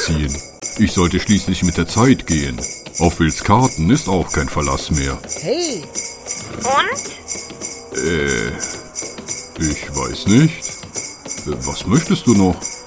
ziehen. Ich sollte schließlich mit der Zeit gehen. Auf Wills Karten ist auch kein Verlass mehr. Hey! Und? Ich weiß nicht. Was möchtest du noch?